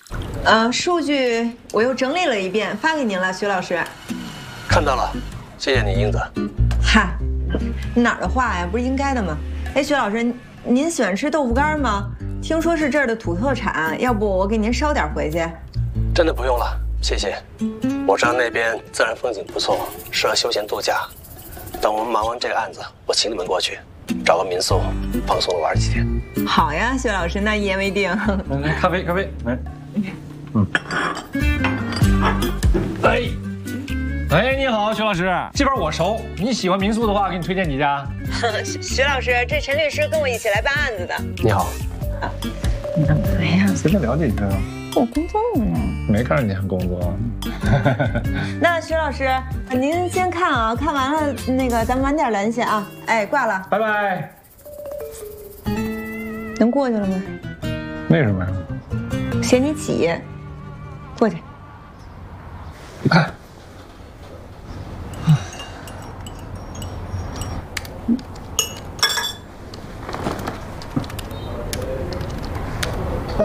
数据我又整理了一遍，发给您了，徐老师。 看到了，谢谢你，英子。 嗨，哪儿的话呀，不是应该的吗？哎，徐老师，您喜欢吃豆腐干吗？听说是这儿的土特产，要不我给您捎点回去？ 真的不用了，谢谢。我知道那边自然风景不错，适合休闲度假。等我们忙完这个案子，我请你们过去，找个民宿放松的玩几天。 好呀，徐老师，那一言为定。 来，咖啡，来。哎，你好，徐老师，这边我熟，你喜欢民宿的话，给你推荐几家。 徐老师，这陈律师跟我一起来办案子的。 你好。 你干嘛呀？随便聊几句啊。 我工作呢。 没看着你还工作。 那徐老师，您先看啊，看完了那个咱们晚点联系啊。哎，挂了， 拜拜。 能过去了吗？ 为什么呀？ 嫌你挤，过去。 你看。